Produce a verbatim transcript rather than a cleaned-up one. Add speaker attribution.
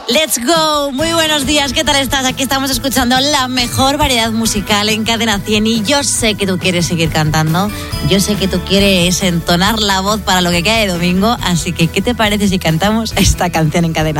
Speaker 1: Let's go, muy buenos días, ¿qué tal estás? Aquí estamos escuchando la mejor variedad musical en Cadena cien y yo sé que tú quieres seguir cantando, yo sé que tú quieres entonar la voz para lo que queda de domingo, así que ¿qué te parece si cantamos esta canción en Cadena?